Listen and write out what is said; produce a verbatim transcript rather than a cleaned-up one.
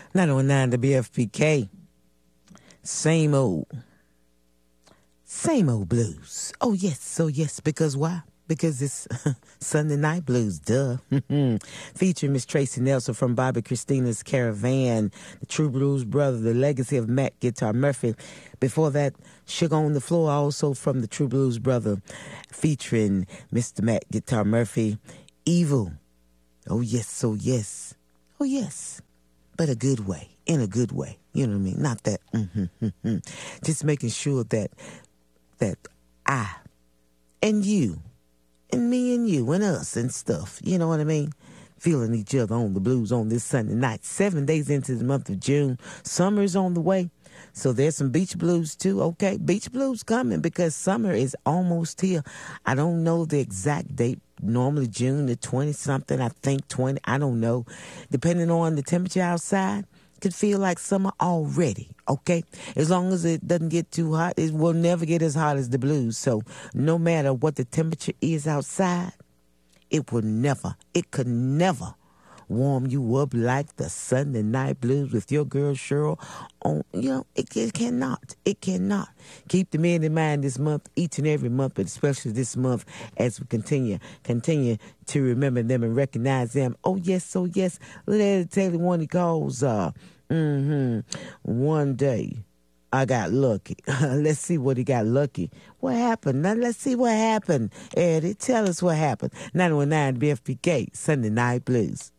nine oh nine W F P K. Same old. Same old blues. Oh, yes. Oh, yes. Because why? Because it's Sunday Night Blues, duh. Featuring Miss Tracy Nelson from Bobby Christina's Caravan, the True Blues Brother, the legacy of Matt Guitar Murphy. Before that, Sugar on the Floor, also from the True Blues Brother, featuring Mister Matt Guitar Murphy. Evil. Oh, yes. Oh, yes. Oh, yes. But a good way. In a good way. You know what I mean? Not that. Mm-hmm, mm-hmm. Just making sure that that I and you and me and you and us and stuff, you know what I mean? Feeling each other on the blues on this Sunday night. Seven days into the month of June. Summer's on the way. So there's some beach blues too, okay? Beach blues coming because summer is almost here. I don't know the exact date. Normally June the twentieth-something, I think twenty, I don't know. Depending on the temperature outside, could feel like summer already, okay? As long as it doesn't get too hot, it will never get as hot as the blues. So no matter what the temperature is outside, it will never, it could never warm you up like the Sunday Night Blues with your girl Cheryl. On, you know, it, it cannot, it cannot. Keep the men in mind this month, each and every month, but especially this month as we continue, continue to remember them and recognize them. Oh, yes, oh, yes. Let me tell you one he calls, uh, mm-hmm, One Day I Got Lucky. Let's see what he got lucky. What happened? Now let's see what happened. Eddie, tell us what happened. nine one nine B F P K, Sunday Night Blues.